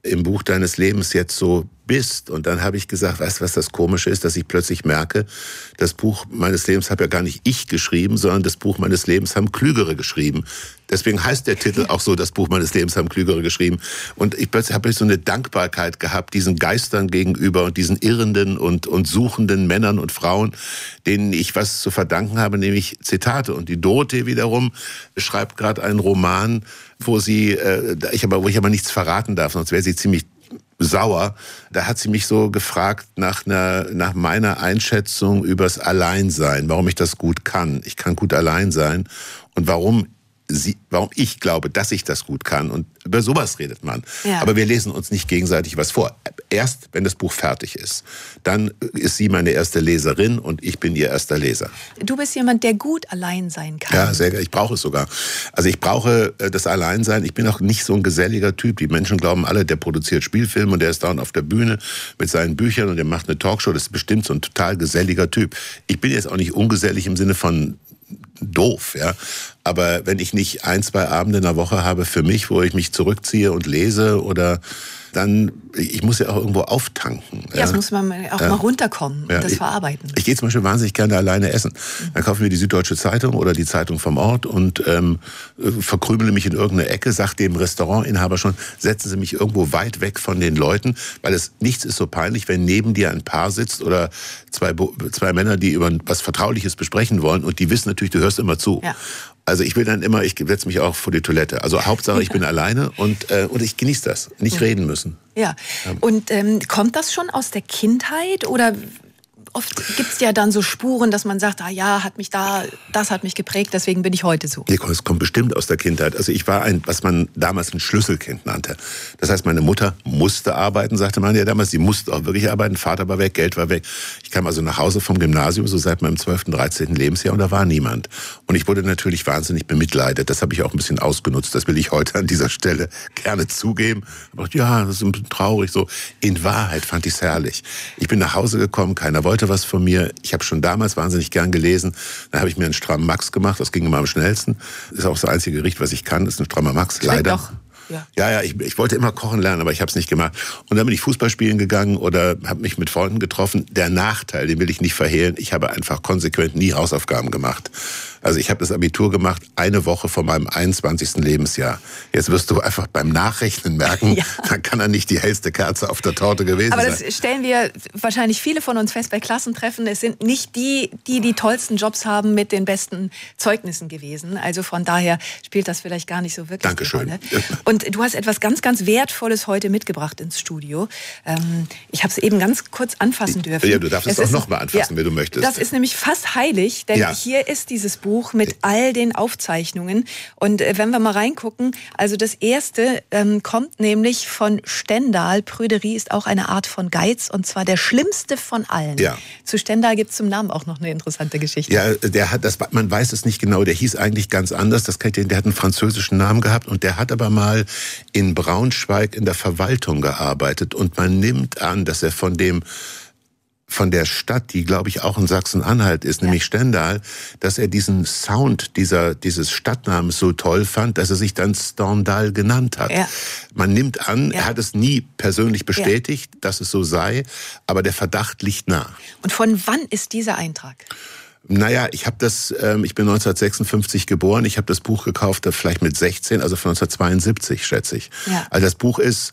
im Buch deines Lebens jetzt so bist. Und dann habe ich gesagt, weißt du, was das Komische ist, dass ich plötzlich merke, das Buch meines Lebens habe ja gar nicht ich geschrieben, sondern das Buch meines Lebens haben Klügere geschrieben. Deswegen heißt der Titel auch so, das Buch meines Lebens haben Klügere geschrieben. Und ich plötzlich habe so eine Dankbarkeit gehabt, diesen Geistern gegenüber und diesen irrenden und suchenden Männern und Frauen, denen ich was zu verdanken habe, nämlich Zitate. Und die Dorothee wiederum schreibt gerade einen Roman, wo ich aber nichts verraten darf, sonst wäre sie ziemlich sauer. Da hat sie mich so gefragt nach meiner Einschätzung übers Alleinsein, warum ich das gut kann. Ich kann gut allein sein und warum ich glaube, dass ich das gut kann. Und über sowas redet man. Ja. Aber wir lesen uns nicht gegenseitig was vor. Erst, wenn das Buch fertig ist. Dann ist sie meine erste Leserin und ich bin ihr erster Leser. Du bist jemand, der gut allein sein kann. Ja, sehr, ich brauche es sogar. Also ich brauche das Alleinsein. Ich bin auch nicht so ein geselliger Typ. Die Menschen glauben alle, der produziert Spielfilme und der ist dauernd auf der Bühne mit seinen Büchern und der macht eine Talkshow. Das ist bestimmt so ein total geselliger Typ. Ich bin jetzt auch nicht ungesellig im Sinne von doof, ja. Aber wenn ich nicht 1-2 Abende in der Woche habe für mich, wo ich mich zurückziehe und lese oder dann, ich muss ja auch irgendwo auftanken. Ja, das muss man auch mal runterkommen und das verarbeiten. Ich gehe zum Beispiel wahnsinnig gerne alleine essen. Dann kaufen wir die Süddeutsche Zeitung oder die Zeitung vom Ort und verkrümele mich in irgendeine Ecke, sag dem Restaurantinhaber schon, setzen Sie mich irgendwo weit weg von den Leuten, weil nichts ist so peinlich, wenn neben dir ein Paar sitzt oder zwei Männer, die über was Vertrauliches besprechen wollen und die wissen natürlich, du hörst immer zu. Ja. Also ich setze mich auch vor die Toilette. Also Hauptsache, ich bin alleine und ich genieße das. Nicht reden müssen. Ja. Und kommt das schon aus der Kindheit oder oft gibt es ja dann so Spuren, dass man sagt, das hat mich geprägt, deswegen bin ich heute so. Nee, es kommt bestimmt aus der Kindheit. Also ich war was man damals ein Schlüsselkind nannte. Das heißt, meine Mutter musste arbeiten, sagte man ja damals. Sie musste auch wirklich arbeiten. Vater war weg, Geld war weg. Ich kam also nach Hause vom Gymnasium, so seit meinem 12., 13. Lebensjahr und da war niemand. Und ich wurde natürlich wahnsinnig bemitleidet. Das habe ich auch ein bisschen ausgenutzt. Das will ich heute an dieser Stelle gerne zugeben. Ich dachte, ja, das ist ein bisschen traurig so. In Wahrheit fand ich es herrlich. Ich bin nach Hause gekommen, keiner wollte was von mir. Ich habe schon damals wahnsinnig gern gelesen. Dann habe ich mir einen strammen Max gemacht. Das ging immer am schnellsten. Das ist auch das einzige Gericht, was ich kann, ist ein strammer Max. Leider. Doch. Ja, ich wollte immer kochen lernen, aber ich habe es nicht gemacht. Und dann bin ich Fußball spielen gegangen oder habe mich mit Freunden getroffen. Der Nachteil, den will ich nicht verhehlen, ich habe einfach konsequent nie Hausaufgaben gemacht. Also ich habe das Abitur gemacht, eine Woche vor meinem 21. Lebensjahr. Jetzt wirst du einfach beim Nachrechnen merken, dann kann er nicht die hellste Kerze auf der Torte gewesen sein. Aber das stellen wir wahrscheinlich viele von uns fest bei Klassentreffen. Es sind nicht die tollsten Jobs haben mit den besten Zeugnissen gewesen. Also von daher spielt das vielleicht gar nicht so wirklich Dankeschön. Rolle. Und du hast etwas ganz, ganz Wertvolles heute mitgebracht ins Studio. Ich habe es eben ganz kurz anfassen dürfen. Ja, du darfst es auch noch mal anfassen, wenn du möchtest. Das ist nämlich fast heilig, denn hier ist dieses Buch mit all den Aufzeichnungen. Und wenn wir mal reingucken, also das erste kommt nämlich von Stendhal. Prüderie ist auch eine Art von Geiz und zwar der schlimmste von allen. Ja. Zu Stendhal gibt es zum Namen auch noch eine interessante Geschichte. Ja, man weiß es nicht genau, der hieß eigentlich ganz anders. Der hat einen französischen Namen gehabt und der hat aber mal in Braunschweig in der Verwaltung gearbeitet und man nimmt an, dass er von der Stadt, die glaube ich auch in Sachsen-Anhalt ist, nämlich Stendhal, dass er diesen Sound dieses Stadtnamens so toll fand, dass er sich dann Stendhal genannt hat. Ja. Man nimmt an, er hat es nie persönlich bestätigt, dass es so sei, aber der Verdacht liegt nah. Und von wann ist dieser Eintrag? Naja, ich bin 1956 geboren, ich habe das Buch gekauft, vielleicht mit 16, also von 1972, schätze ich. Ja. Also das Buch ist,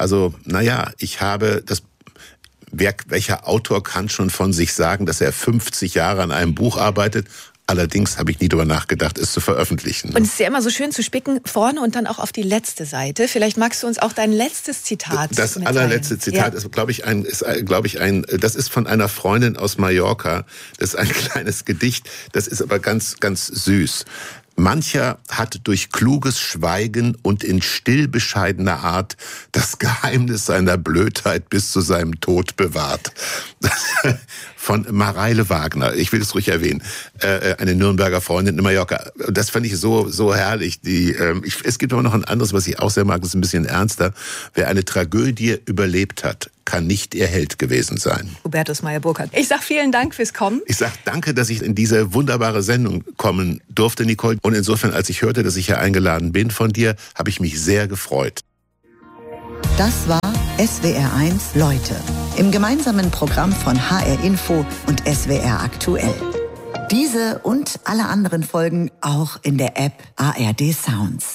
welcher Autor kann schon von sich sagen, dass er 50 Jahre an einem Buch arbeitet? Allerdings habe ich nie darüber nachgedacht, es zu veröffentlichen. Und es ist ja immer so schön zu spicken, vorne und dann auch auf die letzte Seite. Vielleicht magst du uns auch dein letztes Zitat Das allerletzte Zitat ist, glaube ich, das ist von einer Freundin aus Mallorca. Das ist ein kleines Gedicht, das ist aber ganz, ganz süß. Mancher hat durch kluges Schweigen und in still bescheidener Art das Geheimnis seiner Blödheit bis zu seinem Tod bewahrt. Von Mareile Wagner, ich will es ruhig erwähnen, eine Nürnberger Freundin in Mallorca. Das fand ich so herrlich. Es gibt aber noch ein anderes, was ich auch sehr mag, das ist ein bisschen ernster. Wer eine Tragödie überlebt hat, kann nicht ihr Held gewesen sein. Hubertus Meyer-Burkhardt. Ich sage vielen Dank fürs Kommen. Ich sage danke, dass ich in diese wunderbare Sendung kommen durfte, Nicole. Und insofern, als ich hörte, dass ich hier eingeladen bin von dir, habe ich mich sehr gefreut. Das war SWR1 Leute im gemeinsamen Programm von HR Info und SWR Aktuell. Diese und alle anderen Folgen auch in der App ARD Sounds.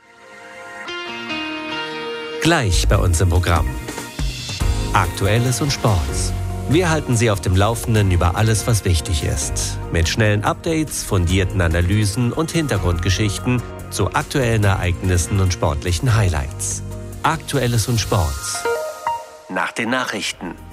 Gleich bei uns im Programm. Aktuelles und Sports. Wir halten Sie auf dem Laufenden über alles, was wichtig ist. Mit schnellen Updates, fundierten Analysen und Hintergrundgeschichten zu aktuellen Ereignissen und sportlichen Highlights. Aktuelles und Sports. Nach den Nachrichten.